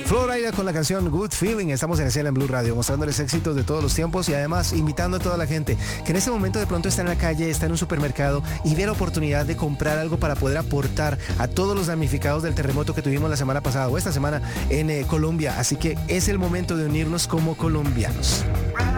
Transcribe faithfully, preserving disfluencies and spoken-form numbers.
Florida con la canción Good Feeling. Estamos en Escena en Blue Radio, mostrándoles éxitos de todos los tiempos y además invitando a toda la gente que en este momento de pronto está en la calle, está en un supermercado y ve la oportunidad de comprar algo para poder aportar a todos los damnificados del terremoto que tuvimos la semana pasada o esta semana en eh, Colombia. Así que es el momento de unirnos como colombianos.